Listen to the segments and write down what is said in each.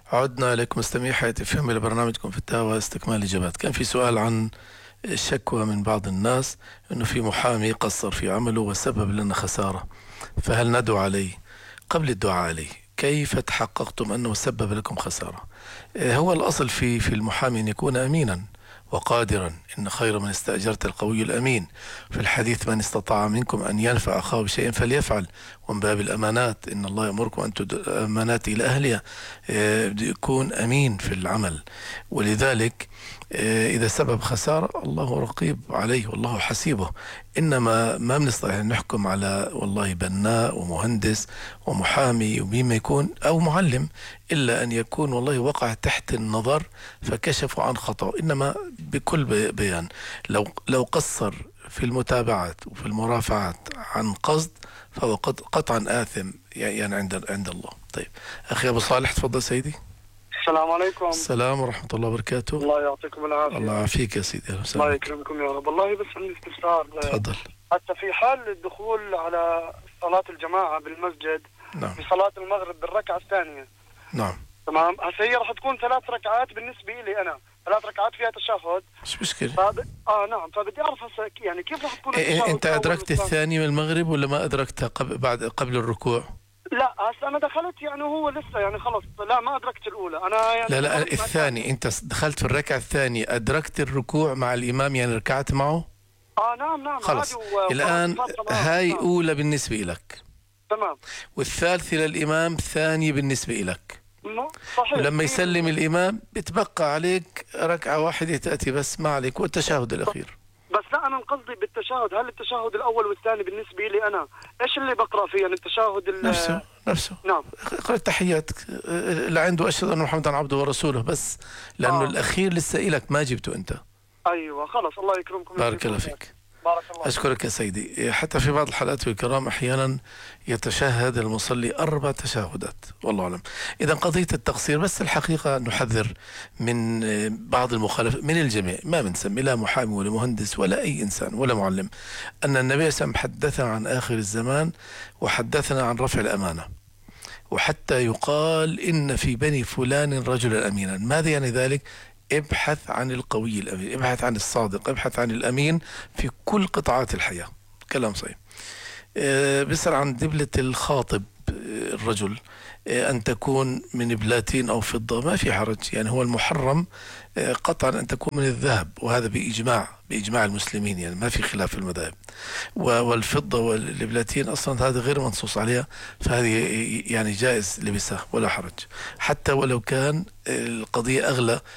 عدنا إليكم مستمعي حياة فهم إلى برنامجكم فتاوى استكمال الإجابات. كان في سؤال عن شكوى من بعض الناس أنه في محامي قصر في عمله وسبب لنا خسارة، فهل ندعو عليه؟ قبل الدعاء عليه كيف تحققتم أنه سبب لكم خسارة؟ هو الأصل في المحامي أن يكون أمينا وقادرا. إن خير من استأجرت القوي الأمين. في الحديث من استطاع منكم أن ينفع أخاه بشيء فليفعل. ومن باب الأمانات إن الله يأمركم أن تؤدوا الأمانات إلى أهلها. بده يكون أمين في العمل، ولذلك إذا سبب خسارة الله رقيب عليه والله حسيبه. إنما ما بنستطيع أن نحكم على والله بناء ومهندس ومحامي ومما يكون أو معلم إلا أن يكون والله وقع تحت النظر فكشفوا عن خطأ. إنما بكل بيان لو قصر في المتابعات وفي المرافعات عن قصد فهو قطعا آثم يعني عند الله. طيب أخي أبو صالح تفضل سيدي. السلام عليكم. السلام ورحمة الله وبركاته. الله يعطيكم العافية. الله يعافيك يا سيدي. الله يكرمكم يا رب. والله بس عندي استفسار. تفضل. حتى في حال الدخول على صلاة الجماعة بالمسجد. نعم. في صلاة المغرب بالركعة الثانية. نعم. تمام. هسه هي راح تكون 3 ركعات بالنسبة لي أنا، 3 ركعات فيها تشهد. مش مشكلة. نعم. فبدي أعرف هسه يعني كيف راح تكون التشهد. أنت أدركت الثاني من المغرب ولا ما أدركتها قبل الركوع؟ لا هسه أنا دخلت يعني هو لسه يعني خلص. لا ما أدركت الأولى أنا يعني. لا الثاني أنت دخلت في الركعة الثانية أدركت الركوع مع الإمام يعني ركعت معه؟ نعم. خلص الآن هاي نعم. أولى بالنسبة لك. تمام. والثالثة للإمام ثانية بالنسبة لك. صحيح. ولما يسلم الإمام بتبقى عليك ركعة واحدة تأتي بس ما عليك والتشهد الأخير. بس لا أنا قصدي بالتشهد، هل التشهد الأول والثاني بالنسبة لي أنا إيش اللي بقرأ فيه؟ يعني التشهد نفسه. نعم. اقرأ التحيات اللي عنده أشهد أن محمدا عبده ورسوله بس، لأنه الأخير لسه إلك ما جبته أنت. أيوة خلاص. الله يكرمكم. بارك الله فيك. بارك الله. أشكرك يا سيدي. حتى في بعض الحالات الكرام أحيانا يتشهد المصلي 4 تشهدات والله أعلم. إذا قضية التقصير بس الحقيقة نحذر من بعض المخالفات من الجميع، ما بنسمي لا محامي ولا مهندس ولا أي إنسان ولا معلم، أن النبي صلى الله عليه وسلم حدثنا عن آخر الزمان وحدثنا عن رفع الأمانة، وحتى يقال إن في بني فلان رجلا أمينا. ماذا يعني ذلك؟ ابحث عن القوي الأمين، ابحث عن الصادق، ابحث عن الأمين في كل قطاعات الحياة. كلام صحيح. بيسأل عن دبلة الخاطب الرجل أن تكون من بلاتين أو فضة، ما في حرج يعني. هو المحرم قطعا أن تكون من الذهب، وهذا بإجماع المسلمين يعني ما في خلاف في المذاهب. والفضة والبلاتين أصلا هذا غير منصوص عليها، فهذه يعني جائز لبسها ولا حرج، حتى ولو كان القضية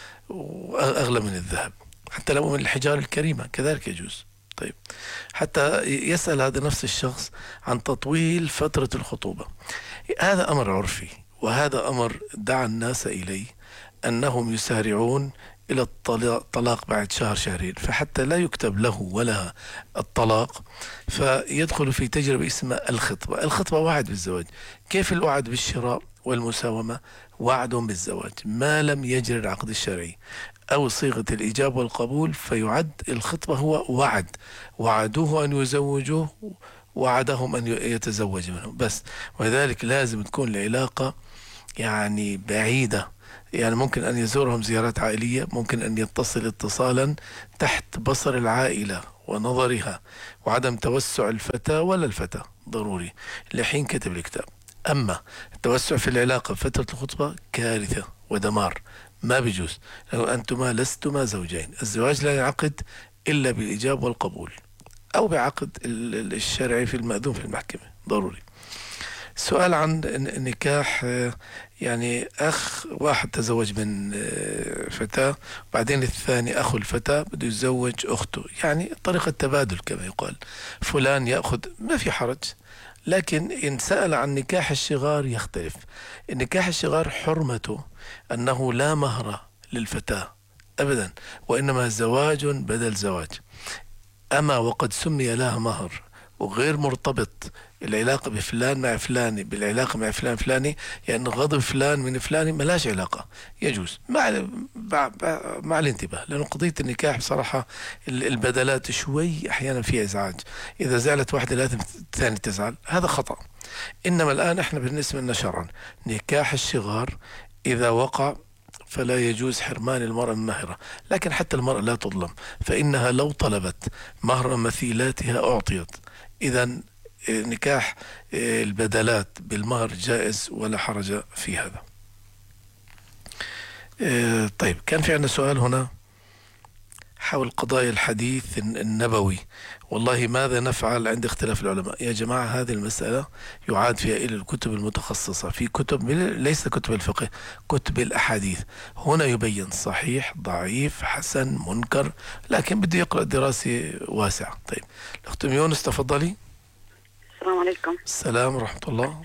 أغلى من الذهب، حتى لو من الحجارة الكريمة كذلك يجوز. طيب حتى يسأل هذا نفس الشخص عن تطويل فترة الخطوبة. هذا أمر عرفي، وهذا أمر دعا الناس إليه أنهم يسارعون إلى الطلاق بعد شهر شهرين، فحتى لا يكتب له ولا الطلاق فيدخل في تجربة اسمها الخطبة وعد بالزواج. كيف الوعد بالشراء والمساومة؟ وعد بالزواج ما لم يجري العقد الشرعي أو صيغة الإجابة والقبول، فيعد الخطبة هو وعدوه أن يزوجوه، وعدهم أن يتزوج منهم بس. ولذلك لازم تكون العلاقة يعني بعيدة، يعني ممكن أن يزورهم زيارات عائلية، ممكن أن يتصل اتصالا تحت بصر العائلة ونظرها، وعدم توسع الفتى ولا الفتى ضروري لحين كتب الكتاب. أما التوسع في العلاقة فترة الخطبة كارثة ودمار، ما بيجوز، لأنه أنتما لستما زوجين. الزواج لا ينعقد إلا بالإجابة والقبول أو بعقد الشرعي في المأذون في المحكمة ضروري. سؤال عن النكاح، يعني أخ واحد تزوج من فتاة، بعدين الثاني أخو الفتاة بده يتزوج أخته، يعني طريقة تبادل كما يقال، فلان يأخذ، ما في حرج. لكن إن سأل عن نكاح الشغار يختلف. النكاح الشغار حرمته أنه لا مهر للفتاة أبدا، وإنما زواج بدل زواج. أما وقد سمي لها مهر وغير مرتبط العلاقة بفلان مع فلان بالعلاقة مع فلان فلاني، يعني غضب فلان من فلان ملاش علاقة، يجوز مع الانتباه، لأنه قضية النكاح بصراحة البدلات شوي أحيانا فيها إزعاج. إذا زعلت واحدة لازم الثانية تزعل، هذا خطأ. إنما الآن إحنا بالنسبة لنا شرعا نكاح الشغار إذا وقع فلا يجوز حرمان المرأة من مهرها، لكن حتى المرأة لا تظلم، فإنها لو طلبت مهر مثيلاتها أعطيت. إذا نكاح البدلات بالمهر جائز ولا حرج في هذا. طيب، كان في عندنا سؤال هنا حول قضايا الحديث النبوي، والله ماذا نفعل عند اختلاف العلماء؟ يا جماعة، هذه المسألة يعاد فيها إلى الكتب المتخصصة، في كتب ليس كتب الفقه، كتب الأحاديث، هنا يبين صحيح ضعيف حسن منكر، لكن بده يقرأ دراسة واسعة. طيب، الأخت يونس تفضلي. السلام عليكم. السلام ورحمة الله.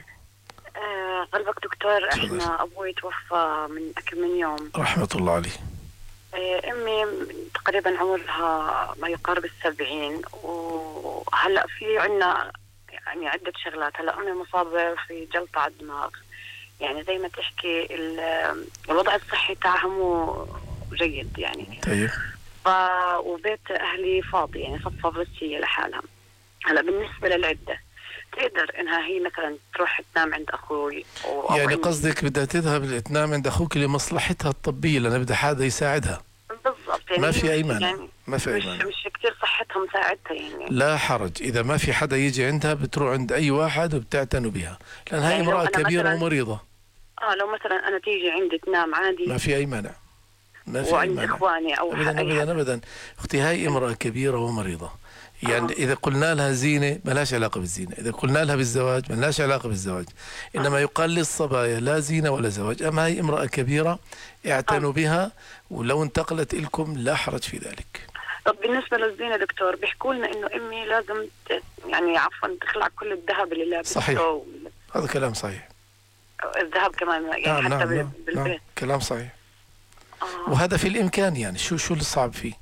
قلبك دكتور، احنا ابوي توفى من اكثر من يوم. رحمة الله عليه. امي تقريبا عمرها ما يقارب 70، وهلا في عنا يعني عدة شغلات. هلا امي مصابة في جلطة على الدماغ، يعني زي ما تحكي الوضع الصحي تاعها مو جيد يعني. طيب. وبيت اهلي فاضي، يعني صفة بس هي لحالها. هلا بالنسبة للعدة، تقدر انها هي مثلا تروح تنام عند اخوي يعني قصدك بدها تذهب تنام عند اخوك لمصلحتها الطبية، لأن بدها حدا يساعدها. بالضبط، يعني ما في أي مانع، يعني ما في أي مانع، مش كثير صحتها مساعدتها يعني. لا حرج، إذا ما في حدا يجي عندها بتروح عند أي واحد وبتعتنوا بها، لأن هاي يعني امرأة كبيرة ومريضة. لو مثلا أنا تيجي عندي تنام عادي، ما في أي مانع، ما في أي وعند مانع إخواني أو أبدا أبدا أبدا. أختي، هاي امرأة كبيرة ومريضة، يعني إذا قلنا لها زينة ما لهاش علاقة بالزينة، إذا قلنا لها بالزواج ما لهاش علاقة بالزواج، إنما يقال للصبايا لا زينة ولا زواج. أما هي امرأة كبيرة اعتنوا بها، ولو انتقلت إلكم لا حرج في ذلك. طب بالنسبة للزينة دكتور، بيحكوا لنا إنه أمي لازم يعني عفوا تخلع كل الذهب اللي لابسه. صحيح، هذا كلام صحيح. الذهب كمان يعني نعم حتى نعم بالبيت. نعم، كلام صحيح. وهذا في الإمكان، يعني شو الصعب فيه؟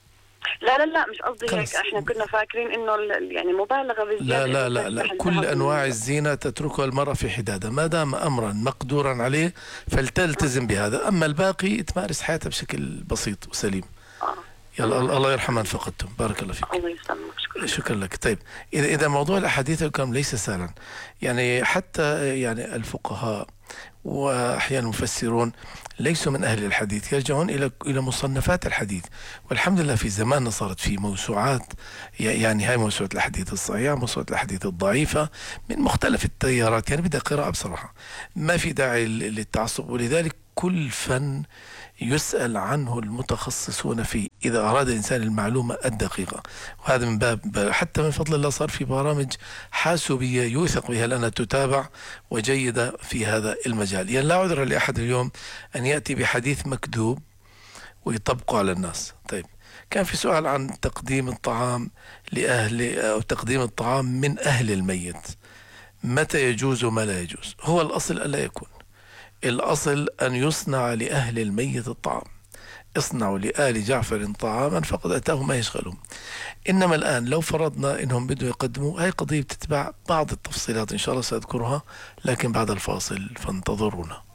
لا مش قصدي هيك، احنا كنا فاكرين انه يعني مبالغه بالزياده. لا، كل انواع الزينه تتركها المراه في حدادها، ما دام امرا مقدورا عليه فلتلتزم بهذا، اما الباقي تمارس حياتها بشكل بسيط وسليم. يلا الله يرحم من فقدتم. بارك الله فيك. الله يسلمك. شكرا لك. طيب، اذا موضوع الاحاديث الكرام ليس سهلا، يعني حتى يعني الفقهاء واحيانا المفسرون ليسوا من اهل الحديث، يرجعون الى مصنفات الحديث، والحمد لله في زماننا صارت في موسوعات، يعني هاي موسوعة الاحاديث الصحيحة، موسوعة الاحاديث الضعيفة من مختلف التيارات، يعني بدها قراءة بصراحة، ما في داعي للتعصب، ولذلك كل فن يسأل عنه المتخصصون فيه إذا أراد الإنسان المعلومة الدقيقة، وهذا من باب حتى من فضل الله صار في برامج حاسوبية يوثق بها لأنها تتابع وجيدة في هذا المجال. يعني لا عذر لأحد اليوم أن يأتي بحديث مكذوب ويطبقه على الناس. طيب، كان في سؤال عن تقديم الطعام لأهل، أو تقديم الطعام من أهل الميت، متى يجوز وما لا يجوز؟ هو الأصل ألا يكون، الأصل أن يصنع لأهل الميت الطعام، اصنعوا لآل جعفر طعاما فقد أتاه ما يشغلهم. إنما الآن لو فرضنا إنهم بدوا يقدموا، هاي قضية بتتبع بعض التفصيلات إن شاء الله سأذكرها، لكن بعد الفاصل فانتظرونا.